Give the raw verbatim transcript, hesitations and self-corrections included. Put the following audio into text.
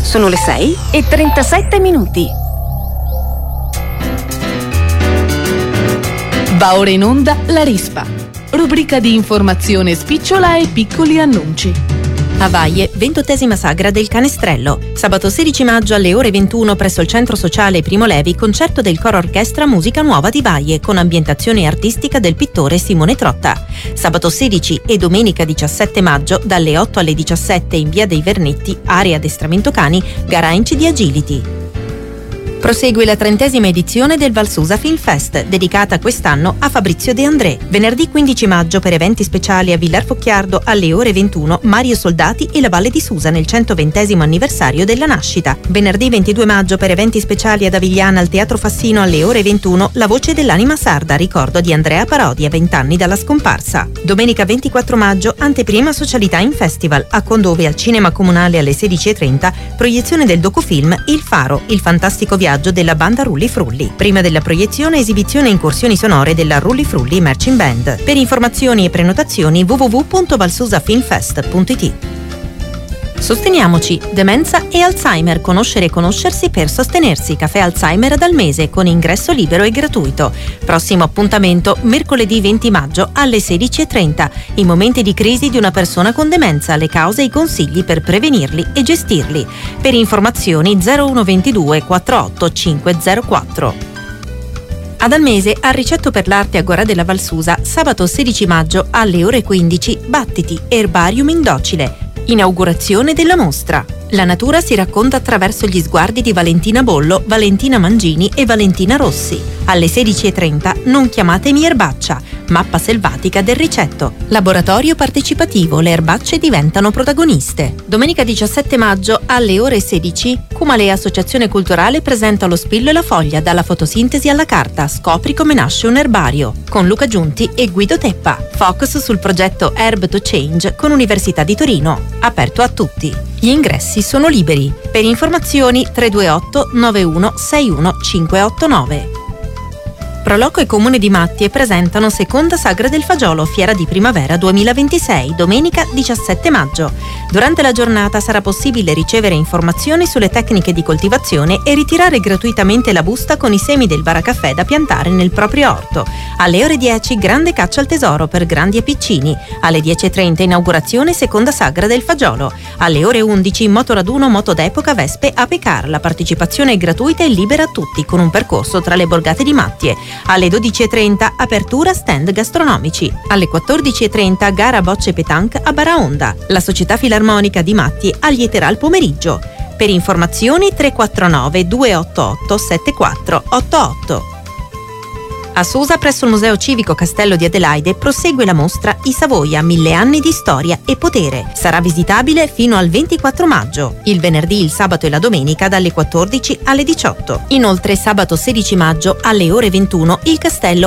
Sono le sei e trentasette minuti. Va ora in onda La Rispa, rubrica di informazione spicciola e piccoli annunci. A Vaie, ventottesima sagra del Canestrello. Sabato sedici maggio alle ore ventuno presso il Centro Sociale Primo Levi, concerto del Coro Orchestra Musica Nuova di Vaie con ambientazione artistica del pittore Simone Trotta. Sabato sedici e domenica diciassette maggio dalle otto alle diciassette in via dei Vernetti, area addestramento cani, Garanci di Agility. Prosegue la trentesima edizione del Valsusa Film Fest, dedicata quest'anno a Fabrizio De André. Venerdì quindici maggio per eventi speciali a Villar Focchiardo alle ore ventuno, Mario Soldati e la Valle di Susa nel centoventesimo anniversario della nascita. Venerdì ventidue maggio per eventi speciali ad Avigliana al Teatro Fassino alle ore ventuno, La voce dell'anima sarda, ricordo di Andrea Parodi a vent'anni dalla scomparsa. Domenica ventiquattro maggio, anteprima Socialità in Festival, a Condove al Cinema Comunale alle sedici e trenta, proiezione del docufilm Il Faro, il fantastico viaggio della banda Rulli Frulli. Prima della proiezione, esibizione e incursioni sonore della Rulli Frulli Marching Band. Per informazioni e prenotazioni w w w punto valsusafilmfest punto i t. Sosteniamoci, demenza e Alzheimer, conoscere e conoscersi per sostenersi. Caffè Alzheimer dal mese con ingresso libero e gratuito. Prossimo appuntamento mercoledì venti maggio alle sedici e trenta. I momenti di crisi di una persona con demenza, le cause e i consigli per prevenirli e gestirli. Per informazioni zero uno ventidue quarantotto cinque zero quattro. Ad Almese, al Ricetto per l'Arte Agora della Valsusa, sabato sedici maggio alle ore quindici, Battiti, Erbarium Indocile. Inaugurazione della mostra. La natura si racconta attraverso gli sguardi di Valentina Bollo, Valentina Mangini e Valentina Rossi. Alle sedici e trenta, Non chiamatemi erbaccia, mappa selvatica del Ricetto. Laboratorio partecipativo, le erbacce diventano protagoniste. Domenica diciassette maggio alle ore sedici, Cumalea Associazione Culturale presenta Lo Spillo e la Foglia, dalla fotosintesi alla carta, scopri come nasce un erbario, con Luca Giunti e Guido Teppa. Focus sul progetto Herb to Change con Università di Torino, aperto a tutti. Gli ingressi sono liberi. Per informazioni tre due otto nove uno sei uno cinque otto nove. Proloco e Comune di Mattie presentano Seconda Sagra del Fagiolo, Fiera di Primavera duemilaventisei, domenica diciassette maggio. Durante la giornata sarà possibile ricevere informazioni sulle tecniche di coltivazione e ritirare gratuitamente la busta con i semi del baracaffè da piantare nel proprio orto. Alle ore dieci, grande caccia al tesoro per grandi e piccini. Alle dieci e trenta, inaugurazione Seconda Sagra del Fagiolo. Alle ore undici, motoraduno Moto d'Epoca Vespe a Pecar. La partecipazione è gratuita e libera a tutti, con un percorso tra le borgate di Mattie. Alle dodici e trenta, apertura stand gastronomici. Alle quattordici e trenta, gara bocce petanque a Baraonda. La Società Filarmonica di Mattie allieterà il pomeriggio. Per informazioni tre quattro nove due otto otto sette quattro otto otto. A Susa, presso il Museo Civico Castello di Adelaide, prosegue la mostra I Savoia, mille anni di storia e potere. Sarà visitabile fino al ventiquattro maggio, il venerdì, il sabato e la domenica dalle quattordici alle diciotto. Inoltre, sabato sedici maggio alle ore ventuno, il castello